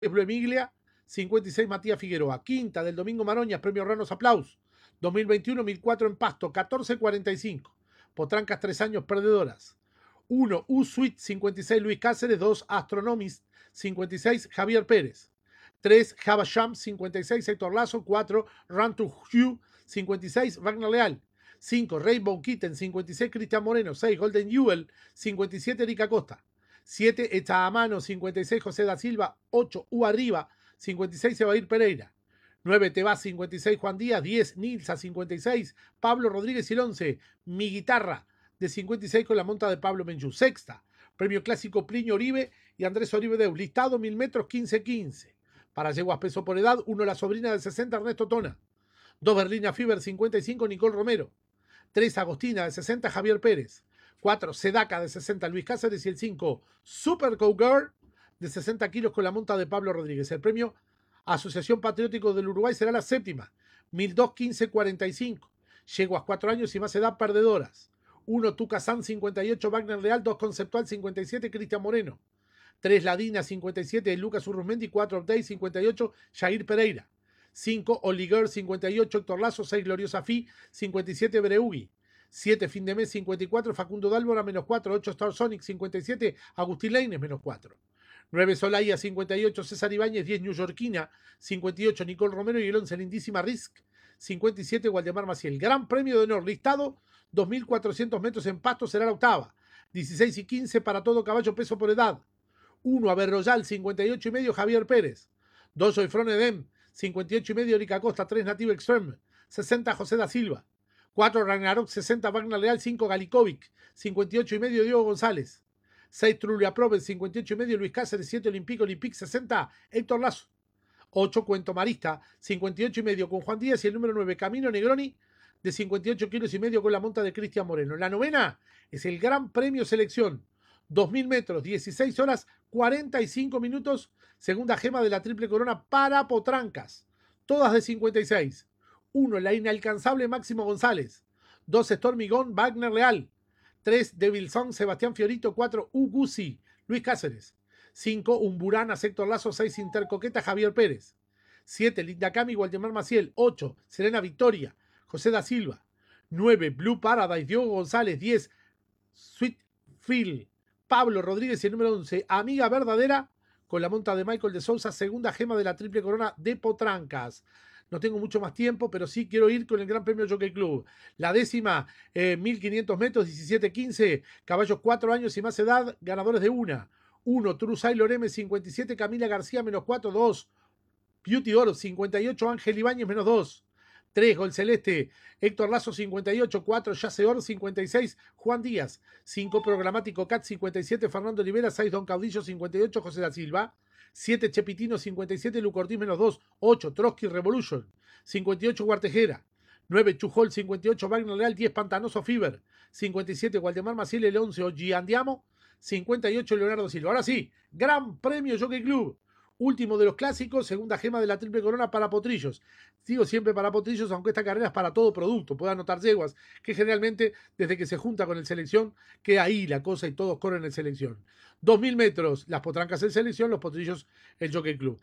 Blue Emiglia, 56 Matías Figueroa. Quinta del domingo Maroñas, premio Ranos Aplaus. 2021, 1004 en Pasto, 14.45. Potrancas 3 años perdedoras. 1 U-Suite, 56 Luis Cáceres. 2 Astronomist, 56 Javier Pérez. 3 Havasham, 56 Héctor Lazo. 4 Run to Hugh, 56 Wagner Leal. 5 Rainbow Kitten, 56 Cristian Moreno. 6 Golden Jewel, 57 Erika Costa. 7 Echa a mano, 56 José da Silva. 8 U arriba, 56 Evair Pereira. 9 Tebas, 56 Juan Díaz. 10 Nilsa, 56 Pablo Rodríguez. Y el 11 Mi Guitarra, de 56 con la monta de Pablo Menchú. Sexta, premio clásico Plinio Oribe y Andrés Oribe Deus. Listado 1000 metros, 15-15. Para yeguas peso por edad, 1 la sobrina de 60 Ernesto Tona. 2 Berlina Fiber, 55 Nicole Romero. 3 Agostina de 60 Javier Pérez. 4 Sedaca de 60 Luis Cáceres. Y el 5 Super Cowgirl de 60 kilos con la monta de Pablo Rodríguez. El premio Asociación Patriótico del Uruguay será la séptima. 1002, 15-45. Yeguas 4 años y más edad perdedoras. 1 Tucasán, 58 Wagner Leal. 2 Conceptual, 57 Cristian Moreno. 3 Ladina, 57 Lucas Urruzmendi. 4 Update, 58 Jair Pereira. 5 Oliger, 58 Héctor Lazo. 6 Gloriosa Fi, 57 Breugui. 7 Fin de Mes, 54 Facundo Dálvora, menos 4. 8 Star Sonic, 57 Agustín Leines, menos 4. 9 Solaya, 58 César Ibáñez. 10 New Yorkina, 58 Nicole Romero. Y el 11 Lindísima Risk, 57 Waldemar Maciel. Gran premio de honor listado 2.400 metros en Pasto, será la octava. 16 y 15 para todo caballo peso por edad. 1 Averroyal, 58 y medio Javier Pérez. 2 Soifron Edem, 58 y medio Erika Costa. 3 Native Extreme, 60 José da Silva. 4 Ragnarok, 60 Wagner Leal. 5 Galikovic, 58 y medio Diego González. 6 Trulia Proven, 58 y medio Luis Cáceres. 7 Olympique, 60 Héctor Lazo. 8 Cuento Marista, 58 y medio con Juan Díaz. Y el número 9 Camino Negroni, de 58 kilos y medio con la monta de Cristian Moreno. La novena es el Gran Premio Selección. 2000 metros, 16 horas, 45 minutos. Segunda gema de la Triple Corona para Potrancas. Todas de 56. 1 la inalcanzable Máximo González. 2 Stormy Gone, Wagner Leal. 3 Devilson, Sebastián Fiorito. 4 Ugusi, Luis Cáceres. 5 Umburana, Héctor Lazo. 6 Intercoqueta, Javier Pérez. 7 Linda Cami, Waldemar Maciel. 8 Serena Victoria, José da Silva. 9 Blue Paradise, Diego González. 10 Sweet Phil, Pablo Rodríguez. Y el número 11 Amiga Verdadera con la monta de Michael de Sousa. Segunda gema de la Triple Corona de Potrancas. No tengo mucho más tiempo, pero sí quiero ir con el Gran Premio Jockey Club. La décima, 1500 metros, 17-15. Caballos 4 años y más edad, ganadores de una. 1 Trusay Loreme, 57 Camila García, menos 4. 2 Beauty Oro, 58 Ángel Ibáñez, menos 2. 3 Gol Celeste, Héctor Lazo, 58. 4 Yaceor, 56 Juan Díaz. 5 Programático Cat, 57 Fernando Olivera. 6 Don Caudillo, 58 José da Silva. 7 Chepitino, 57 Lucortís, menos 2. 8 Trotsky Revolution, 58 Guartejera. 9 Chujol, 58 Wagner Leal. 10 Pantanoso Fiber, 57 Waldemar Maciel. El 11 Oggi Andiamo, 58 Leonardo Silva. Ahora sí, Gran Premio Jockey Club. Último de los clásicos, segunda gema de la Triple Corona para potrillos. Digo siempre para potrillos, aunque esta carrera es para todo producto. Pueden anotar yeguas, que generalmente desde que se junta con el selección, queda ahí la cosa y todos corren en selección. 2000 metros, las potrancas en selección, los potrillos el Jockey Club.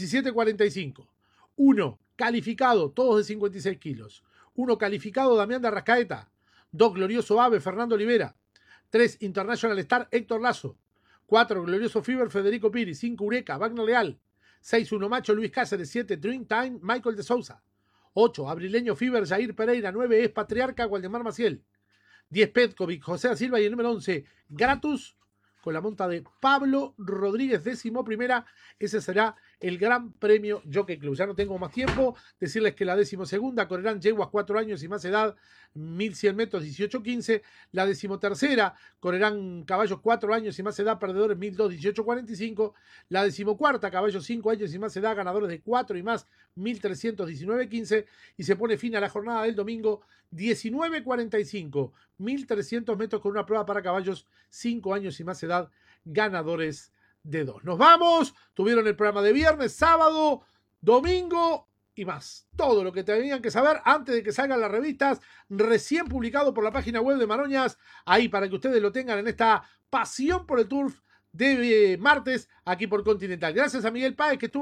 17:45. 1 calificado, todos de 56 kilos. 1 calificado, Damián de Arrascaeta. 2 Glorioso Ave, Fernando Olivera. 3 International Star, Héctor Lazo. 4 Glorioso Fiber, Federico Piri. 5 Eureka, Wagner Leal. 6 Uno Macho, Luis Cáceres. 7 Dream Time, Michael de Sousa. 8 Abrileño Fiber, Jair Pereira. 9 Es Patriarca, Waldemar Maciel. 10 Petkovic, José da Silva. Y el número 11 Gratus, con la monta de Pablo Rodríguez, 11ª. Ese será el Gran Premio Jockey Club. Ya no tengo más tiempo. Decirles que la 12ª correrán yeguas 4 años y más edad, 1100 metros, 18-15. La 13ª correrán caballos 4 años y más edad, perdedores 1002, 18-45. La 14ª, caballos 5 años y más edad, ganadores de 4 y más, 1300, 19-15. Y se pone fin a la jornada del domingo, 19:45. 1300 metros con una prueba para caballos 5 años y más edad, ganadores de 2. Nos vamos. Tuvieron el programa de viernes, sábado, domingo y más. Todo lo que tenían que saber antes de que salgan las revistas, recién publicado por la página web de Maroñas, ahí para que ustedes lo tengan en esta pasión por el turf de martes aquí por Continental. Gracias a Miguel Páez que estuvo